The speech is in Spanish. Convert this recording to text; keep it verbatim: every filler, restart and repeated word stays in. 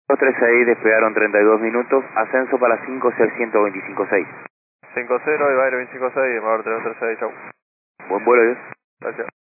dos tres seis, despegaron treinta y dos minutos, ascenso para cinco seiscientos veinticinco seis. cinco cero, Ibaire veinticinco seis, Embajador tres dos tres seis, chau. Buen vuelo, Dios. Gracias.